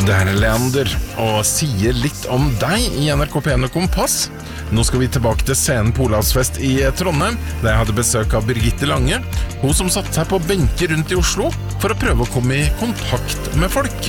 Det her Leander, og sier litt om deg i NRK P1 og Kompass. Nå skal vi tilbake til scenen på Olavsfest i Trondheim, der jeg hadde besøk av Birgitte Lange, hun som satte seg på benker rundt i Oslo for å prøve å komme i kontakt med folk.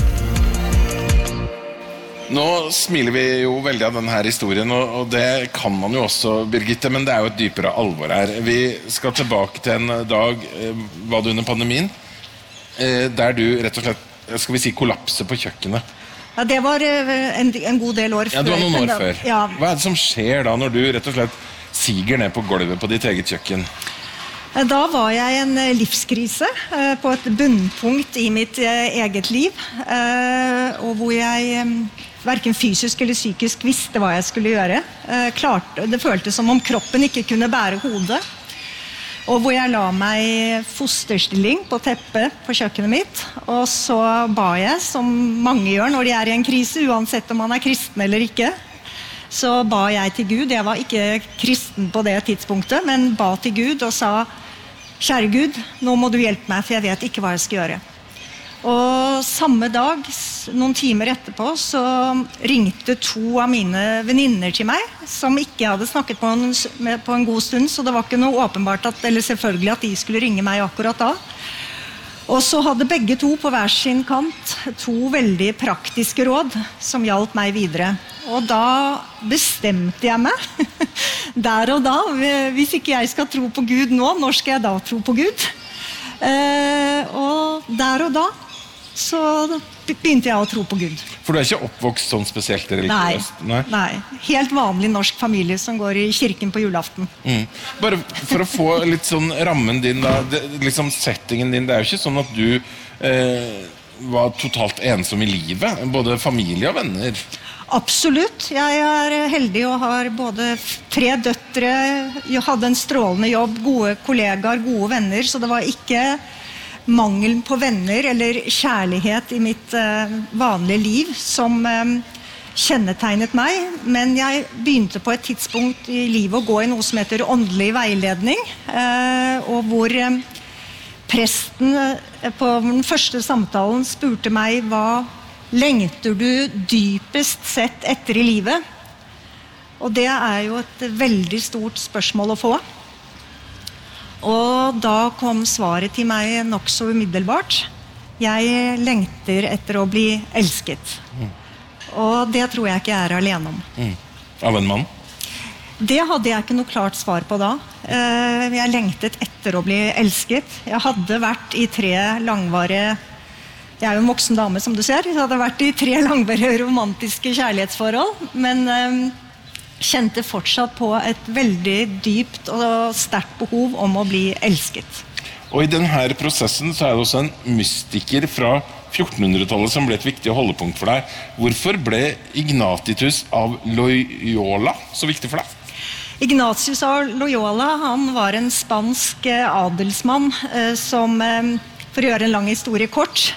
Nå smiler vi jo veldig av denne historien, og det kan man jo også, Birgitte, men det er jo et dypere alvor her. Vi skal tilbake til en dag, var det under pandemien, der du rett og slett, skal vi si, kollapse på kjøkkenet. Ja, det var en god del år før. Ja, det var noen år før. Ja. Hva er det som skjer da når du rett og slett siger ned på gulvet på ditt eget kjøkken? Da var jeg i en livskrise på et bunnpunkt i mitt eget liv, og hvor jeg hverken fysisk eller psykisk visste hva jeg skulle gjøre. Det føltes som om kroppen ikke kunne bære hodet. Og hvor jeg la meg i fosterstilling på teppet på kjøkkenet mitt, og så ba jeg, som mange gjør når de er i en krise, uansett om man er kristen eller ikke, så ba jeg til Gud. Jeg var ikke kristen på det tidspunktet, men ba til Gud og sa, kjære Gud, nå må du hjelpe meg, for jeg vet ikke hva jeg skal gjøre. Og samme dag, noen timer etterpå, så ringte 2 av mine venninner til meg, som ikke hadde snakket på en god stund, så det var ikke noe åpenbart eller selvfølgelig at de skulle ringe meg akkurat da. Og så hadde begge 2 på hver sin kant 2 veldig praktiske råd som hjalp meg videre. Og da bestemte jeg meg, der og da, hvis ikke jeg skal tro på Gud nå, når skal jeg da tro på Gud? Og der og da, så begynte jeg å tro på Gud. For du er ikke oppvokst sånn spesielt religiøst? Nei. Helt vanlig norsk familie som går i kirken på julaften. Bare for å få litt sånn rammen din da, liksom settingen din, det er jo ikke sånn at du var totalt ensom i livet, både familie og venner. Absolutt. Jeg er heldig og har både 3 døtre, jeg hadde en strålende jobb, gode kollegaer, gode venner, så det var ikke mangel på venner eller kjærlighet i mitt vanlige liv som kjennetegnet meg, men jeg begynte på et tidspunkt i livet å gå i noe som heter åndelig veiledning, og hvor presten på den første samtalen spurte meg, hva lengter du dypest sett etter i livet? Og det er jo et veldig stort spørsmål å få. Og da kom svaret til meg nok så umiddelbart. Jeg lengter etter å bli elsket. Og det tror jeg ikke jeg er alene om. Av en mann? Det hadde jeg ikke noe klart svar på da. Jeg lengtet etter å bli elsket. Jeg hadde vært i 3 langvarige, jeg er jo en voksen dame som du ser, jeg hadde vært i 3 langvarige romantiske kjærlighetsforhold, men kjente fortsatt på et veldig dypt og sterkt behov om å bli elsket. Og i denne prosessen så er det også en mystiker fra 1400-tallet som ble et viktig holdepunkt for deg. Hvorfor ble Ignatius av Loyola så viktig for deg? Ignatius av Loyola, han var en spansk adelsmann som, for å gjøre en lang historie kort,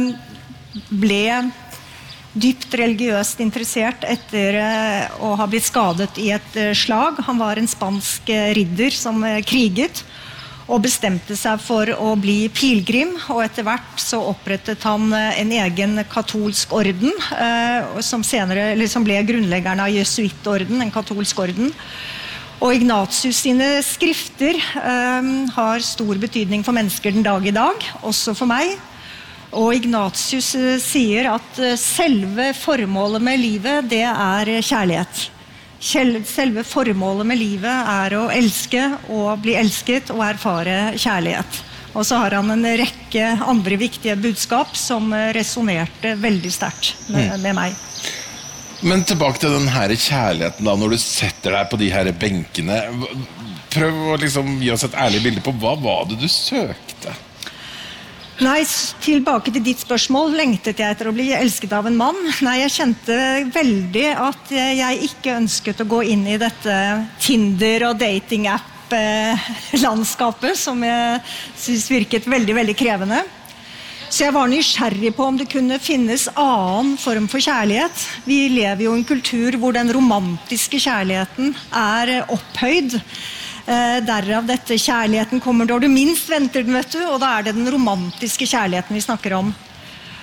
ble dypt religiøst interessert etter å ha blitt skadet i et slag. Han var en spansk ridder som kriget og bestemte seg for å bli pilgrim, og etter hvert så opprettet han en egen katolsk orden, som ble grunnleggeren av jesuittorden, en katolsk orden. Og Ignatius sine skrifter har stor betydning for mennesker den dag i dag, også for meg. Og Ignatius sier at selve formålet med livet, det er kjærlighet. Selve formålet med livet er å elske og bli elsket og erfare kjærlighet. Og så har han en rekke andre viktige budskap som resonerte veldig sterkt med meg. Men tilbake til den her kjærligheten da, når du setter deg på de her benkene. Prøv å liksom gi oss et ærlig bilde på hva var det du søkte? Nei, tilbake til ditt spørsmål. Lengtet jeg etter å bli elsket av en mann? Nei, jeg kjente veldig at jeg ikke ønsket å gå inn i dette Tinder- og dating-app-landskapet, som jeg synes virket veldig, veldig krevende. Så jeg var nysgjerrig på om det kunne finnes annen form for kjærlighet. Vi lever jo i en kultur hvor den romantiske kjærligheten er opphøyd. Derav dette kjærligheten kommer når du minst venter den, vet du, og da er det den romantiske kjærligheten vi snakker om.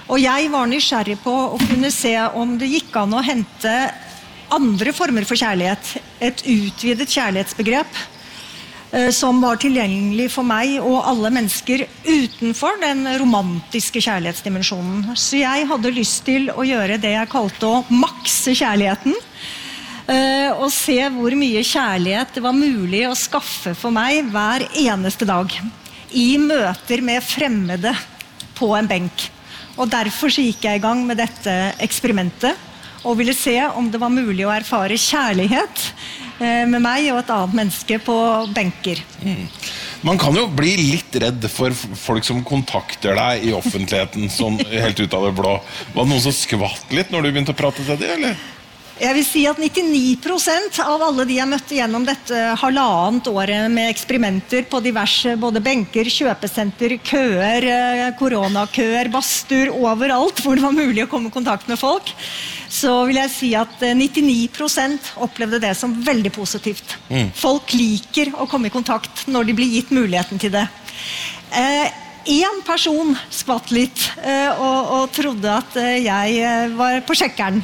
Og jeg var nysgjerrig på å kunne se om det gikk an å hente andre former for kjærlighet. Et utvidet kjærlighetsbegrep som var tilgjengelig for meg og alle mennesker utenfor den romantiske kjærlighetsdimensjonen. Så jeg hadde lyst til å gjøre det jeg kalte å makse kjærligheten. Og se hvor mye kjærlighet det var mulig å skaffe for meg hver eneste dag. I møter med fremmede på en benk. Og derfor så gikk jeg i gang med dette eksperimentet, og ville se om det var mulig å erfare kjærlighet med meg og et annet menneske på benker. Man kan jo bli litt redd for folk som kontakter deg i offentligheten, sånn helt ut av det blå. Var det noen som skvatt litt når du begynte å prate til dem, eller? Jeg vil si at 99% av alle de jeg møtte gjennom dette halvannet året med eksperimenter på diverse både benker, kjøpesenter, køer, koronakøer, bastur, overalt hvor det var mulig å komme i kontakt med folk, så vil jeg si at 99% opplevde det som veldig positivt. Folk liker å komme i kontakt når de blir gitt muligheten til det. En person skvatt litt og trodde at jeg var på sjekkeren.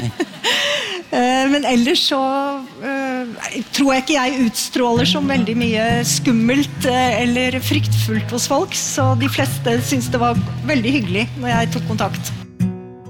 Men ellers så tror jeg ikke jeg utstråler som veldig mye skummelt eller fryktfullt hos folk, så de fleste synes det var veldig hyggelig når jeg tok kontakt.